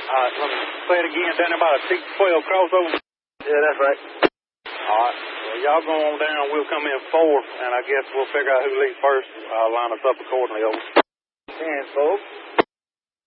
All right, let me play it again. Down there by the 612 crossover. Yeah, that's right. All right. Well, y'all go on down. We'll come in fourth, and I guess we'll figure out who leads first. I'll line us up accordingly. Over. 10, folks.